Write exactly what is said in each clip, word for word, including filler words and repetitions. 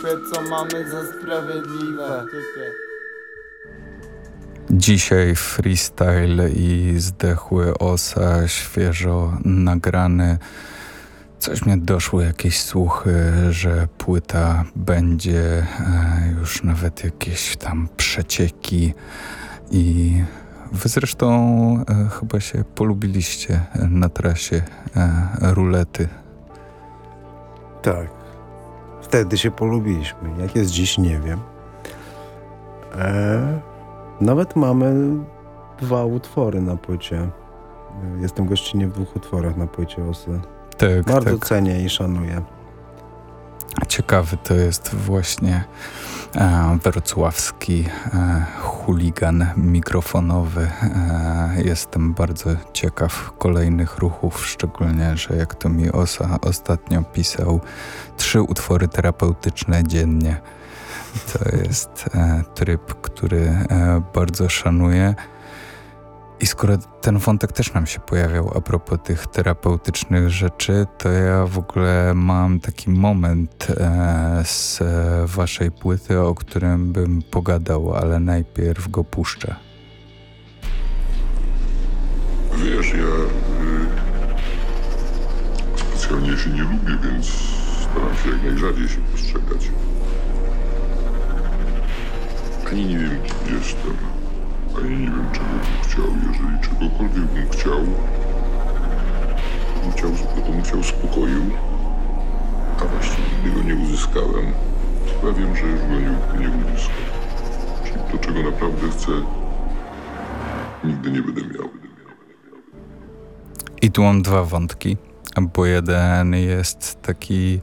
typie, co mamy za sprawiedliwe, typie. Dzisiaj freestyle i zdechły osa, świeżo nagrany. Coś mnie doszło, jakieś słuchy, że płyta będzie, e, już nawet jakieś tam przecieki i wy zresztą e, chyba się polubiliście na trasie e, rulety. Tak. Wtedy się polubiliśmy. Jak jest dziś, nie wiem. E, nawet mamy dwa utwory na płycie. Jestem gościnnie w dwóch utworach na płycie Osy. Tak, Bardzo tak. cenię i szanuję. Ciekawy to jest właśnie e, wrocławski e, chuligan mikrofonowy. E, jestem bardzo ciekaw kolejnych ruchów, szczególnie, że jak to mi Osa ostatnio pisał, trzy utwory terapeutyczne dziennie. To jest e, tryb, który e, bardzo szanuję. I skoro ten wątek też nam się pojawiał a propos tych terapeutycznych rzeczy, to ja w ogóle mam taki moment e, z e, waszej płyty, o którym bym pogadał, ale najpierw go puszczę. Wiesz, ja y, specjalnie się nie lubię, więc staram się jak najrzadziej się postrzegać. Ani nie wiem, kim jestem. Ani nie wiem, czego bym chciał. Jeżeli czegokolwiek bym chciał, to bym chciał, to bym chciał spokoju, a właściwie nigdy go nie uzyskałem. Chyba wiem, że już go nie, nie uzyskam. Czyli to, czego naprawdę chcę, nigdy nie będę miał. I tu mam dwa wątki, bo jeden jest taki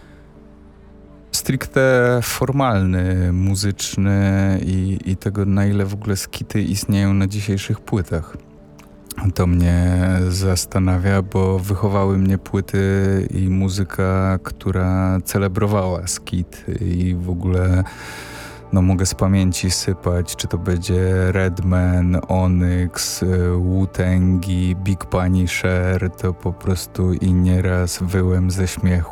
stricte formalny, muzyczny i, i tego, na ile w ogóle skity istnieją na dzisiejszych płytach. To mnie zastanawia, bo wychowały mnie płyty i muzyka, która celebrowała skit i w ogóle no mogę z pamięci sypać, czy to będzie Redman, Onyx, Wu-Tangi, Big Punisher, to po prostu i nieraz wyłem ze śmiechu.